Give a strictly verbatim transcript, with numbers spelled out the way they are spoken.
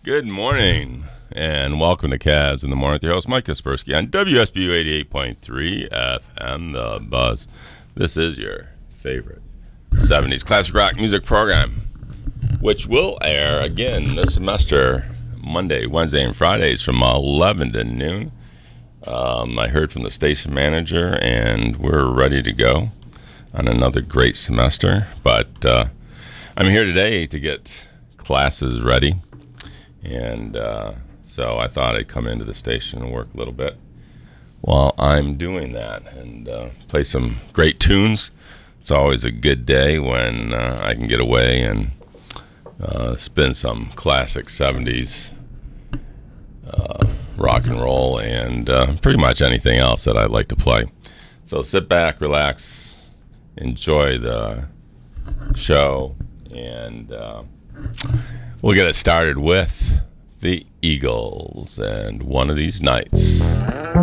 Good morning, and welcome to Cavs in the Morning with your host, Mike Kaspersky, on W S B U eighty-eight point three F M, The Buzz. This is your favorite seventies classic rock music program, which will air again this semester, Monday, Wednesday, and Fridays from eleven to noon. Um, I heard from the station manager, and we're ready to go on another great semester. But uh, I'm here today to get classes ready. And uh, so I thought I'd come into the station and work a little bit while I'm doing that and uh, play some great tunes. It's always a good day when uh, I can get away and uh, spin some classic seventies uh, rock and roll and uh, pretty much anything else that I'd like to play. So sit back, relax, enjoy the show, and uh, we'll get it started with the Eagles and One of These Nights.